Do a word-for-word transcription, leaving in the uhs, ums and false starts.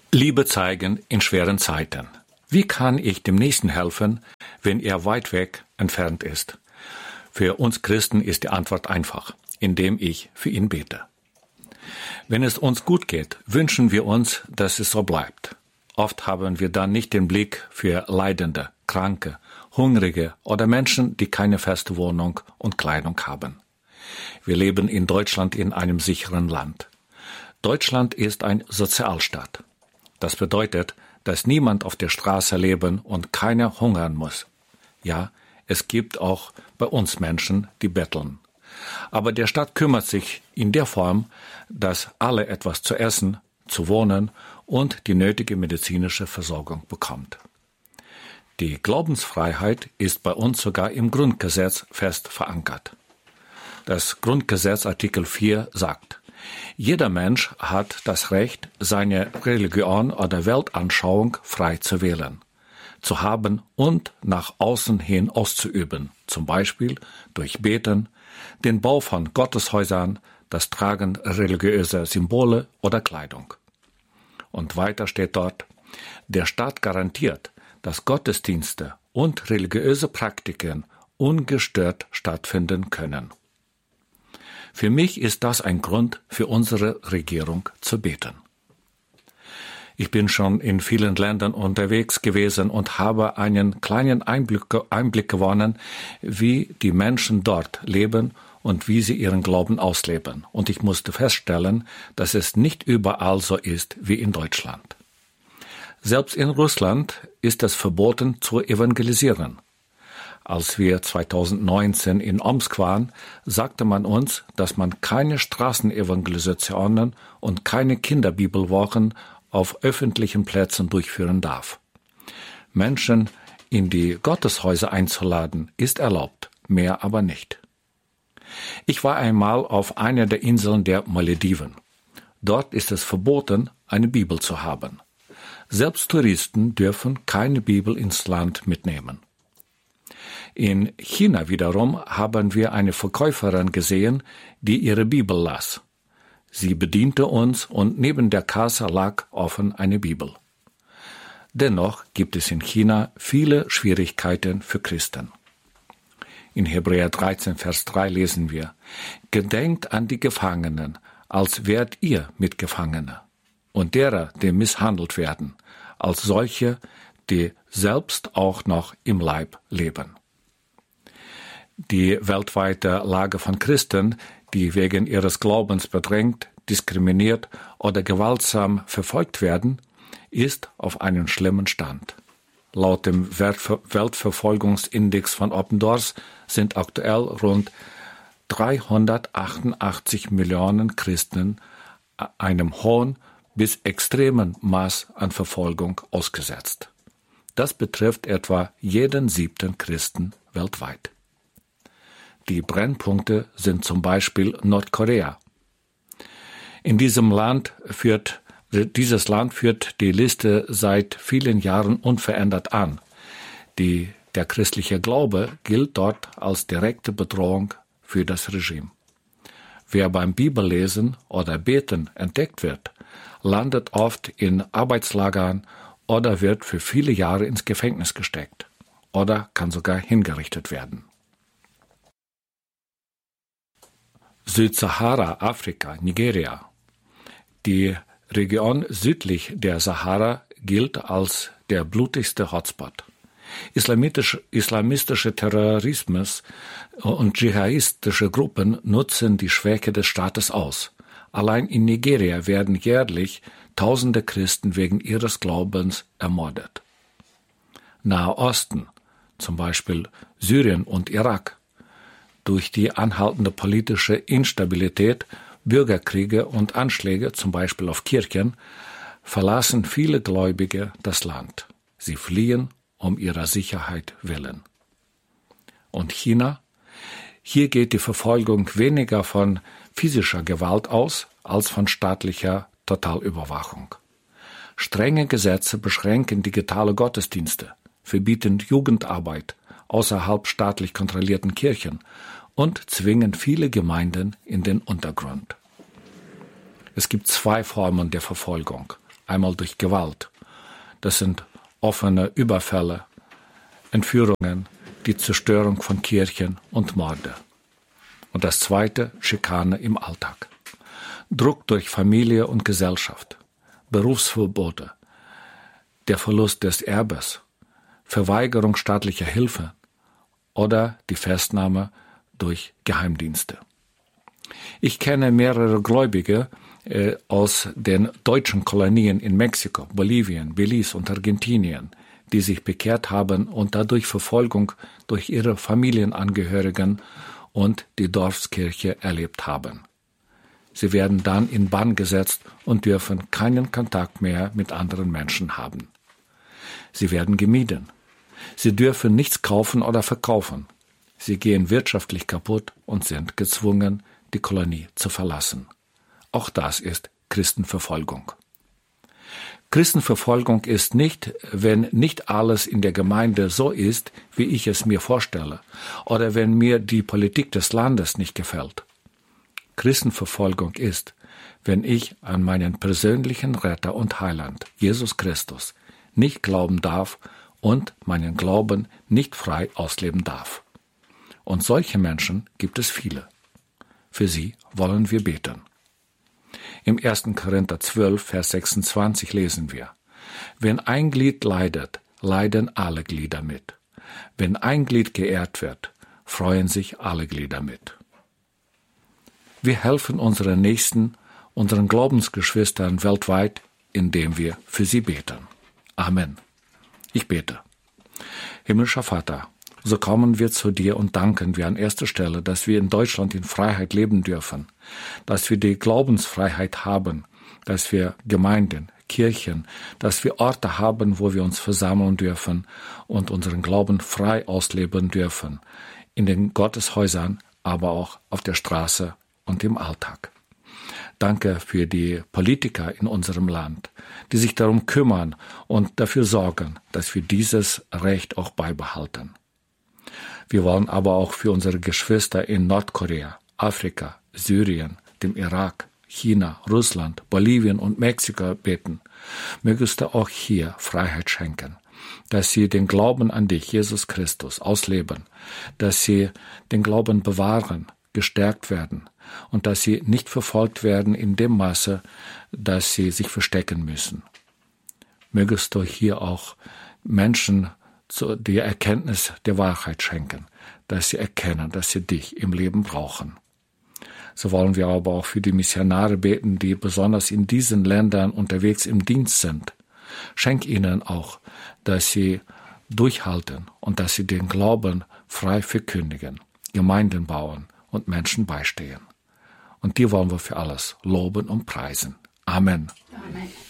Liebe zeigen in schweren Zeiten. Wie kann ich dem Nächsten helfen, wenn er weit weg entfernt ist? Für uns Christen ist die Antwort einfach, indem ich für ihn bete. Wenn es uns gut geht, wünschen wir uns, dass es so bleibt. Oft haben wir dann nicht den Blick für Leidende, Kranke, Hungrige oder Menschen, die keine feste Wohnung und Kleidung haben. Wir leben in Deutschland in einem sicheren Land. Deutschland ist ein Sozialstaat. Das bedeutet, dass niemand auf der Straße leben und keiner hungern muss. Ja, es gibt auch bei uns Menschen, die betteln. Aber der Staat kümmert sich in der Form, dass alle etwas zu essen, zu wohnen und die nötige medizinische Versorgung bekommt. Die Glaubensfreiheit ist bei uns sogar im Grundgesetz fest verankert. Das Grundgesetz Artikel vier sagt: Jeder Mensch hat das Recht, seine Religion oder Weltanschauung frei zu wählen, zu haben und nach außen hin auszuüben, zum Beispiel durch Beten, den Bau von Gotteshäusern, das Tragen religiöser Symbole oder Kleidung. Und weiter steht dort: Der Staat garantiert, dass Gottesdienste und religiöse Praktiken ungestört stattfinden können. Für mich ist das ein Grund für unsere Regierung zu beten. Ich bin schon in vielen Ländern unterwegs gewesen und habe einen kleinen Einblick, Einblick gewonnen, wie die Menschen dort leben und wie sie ihren Glauben ausleben. Und ich musste feststellen, dass es nicht überall so ist wie in Deutschland. Selbst in Russland ist es verboten zu evangelisieren. Als wir zweitausendneunzehn in Omsk waren, sagte man uns, dass man keine Straßenevangelisationen und keine Kinderbibelwochen auf öffentlichen Plätzen durchführen darf. Menschen in die Gotteshäuser einzuladen, ist erlaubt, mehr aber nicht. Ich war einmal auf einer der Inseln der Malediven. Dort ist es verboten, eine Bibel zu haben. Selbst Touristen dürfen keine Bibel ins Land mitnehmen. In China wiederum haben wir eine Verkäuferin gesehen, die ihre Bibel las. Sie bediente uns und neben der Kasse lag offen eine Bibel. Dennoch gibt es in China viele Schwierigkeiten für Christen. In Hebräer dreizehn, Vers drei lesen wir: Gedenkt an die Gefangenen, als wärt ihr Mitgefangene, und derer, die misshandelt werden, als solche, die selbst auch noch im Leib leben. Die weltweite Lage von Christen, die wegen ihres Glaubens bedrängt, diskriminiert oder gewaltsam verfolgt werden, ist auf einem schlimmen Stand. Laut dem Weltverfolgungsindex von Open Doors sind aktuell rund dreihundertachtundachtzig Millionen Christen einem hohen bis extremen Maß an Verfolgung ausgesetzt. Das betrifft etwa jeden siebten Christen weltweit. Die Brennpunkte sind zum Beispiel Nordkorea. In diesem Land führt, dieses Land führt die Liste seit vielen Jahren unverändert an. Die, der christliche Glaube gilt dort als direkte Bedrohung für das Regime. Wer beim Bibellesen oder Beten entdeckt wird, landet oft in Arbeitslagern oder wird für viele Jahre ins Gefängnis gesteckt oder kann sogar hingerichtet werden. Südsahara, Afrika, Nigeria. Die Region südlich der Sahara gilt als der blutigste Hotspot. Islamistisch, islamistische Terrorismus und dschihadistische Gruppen nutzen die Schwäche des Staates aus. Allein in Nigeria werden jährlich tausende Christen wegen ihres Glaubens ermordet. Nahe Osten, zum Beispiel Syrien und Irak. Durch die anhaltende politische Instabilität, Bürgerkriege und Anschläge, zum Beispiel auf Kirchen, verlassen viele Gläubige das Land. Sie fliehen um ihrer Sicherheit willen. Und China? Hier geht die Verfolgung weniger von physischer Gewalt aus, als von staatlicher Totalüberwachung. Strenge Gesetze beschränken digitale Gottesdienste, verbieten Jugendarbeit außerhalb staatlich kontrollierten Kirchen und zwingen viele Gemeinden in den Untergrund. Es gibt zwei Formen der Verfolgung: einmal durch Gewalt. Das sind offene Überfälle, Entführungen, die Zerstörung von Kirchen und Morde. Und das zweite, Schikane im Alltag. Druck durch Familie und Gesellschaft, Berufsverbote, der Verlust des Erbes, Verweigerung staatlicher Hilfe oder die Festnahme durch Geheimdienste. Ich kenne mehrere Gläubige äh, aus den deutschen Kolonien in Mexiko, Bolivien, Belize und Argentinien, die sich bekehrt haben und dadurch Verfolgung durch ihre Familienangehörigen und die Dorfskirche erlebt haben. Sie werden dann in Bann gesetzt und dürfen keinen Kontakt mehr mit anderen Menschen haben. Sie werden gemieden. Sie dürfen nichts kaufen oder verkaufen. Sie gehen wirtschaftlich kaputt und sind gezwungen, die Kolonie zu verlassen. Auch das ist Christenverfolgung. Christenverfolgung ist nicht, wenn nicht alles in der Gemeinde so ist, wie ich es mir vorstelle, oder wenn mir die Politik des Landes nicht gefällt. Christenverfolgung ist, wenn ich an meinen persönlichen Retter und Heiland, Jesus Christus, nicht glauben darf und meinen Glauben nicht frei ausleben darf. Und solche Menschen gibt es viele. Für sie wollen wir beten. Im ersten Korinther zwölf, Vers sechsundzwanzig lesen wir: Wenn ein Glied leidet, leiden alle Glieder mit. Wenn ein Glied geehrt wird, freuen sich alle Glieder mit. Wir helfen unseren Nächsten, unseren Glaubensgeschwistern weltweit, indem wir für sie beten. Amen. Ich bete. Himmlischer Vater, so kommen wir zu dir und danken wir an erster Stelle, dass wir in Deutschland in Freiheit leben dürfen, dass wir die Glaubensfreiheit haben, dass wir Gemeinden, Kirchen, dass wir Orte haben, wo wir uns versammeln dürfen und unseren Glauben frei ausleben dürfen, in den Gotteshäusern, aber auch auf der Straße und im Alltag. Danke für die Politiker in unserem Land, die sich darum kümmern und dafür sorgen, dass wir dieses Recht auch beibehalten. Wir wollen aber auch für unsere Geschwister in Nordkorea, Afrika, Syrien, dem Irak, China, Russland, Bolivien und Mexiko beten. Mögest du auch hier Freiheit schenken, dass sie den Glauben an dich, Jesus Christus, ausleben, dass sie den Glauben bewahren, gestärkt werden und dass sie nicht verfolgt werden in dem Maße, dass sie sich verstecken müssen. Mögest du hier auch Menschen die Erkenntnis der Wahrheit schenken, dass sie erkennen, dass sie dich im Leben brauchen. So wollen wir aber auch für die Missionare beten, die besonders in diesen Ländern unterwegs im Dienst sind. Schenk ihnen auch, dass sie durchhalten und dass sie den Glauben frei verkündigen, Gemeinden bauen und Menschen beistehen. Und dir wollen wir für alles loben und preisen. Amen. Amen.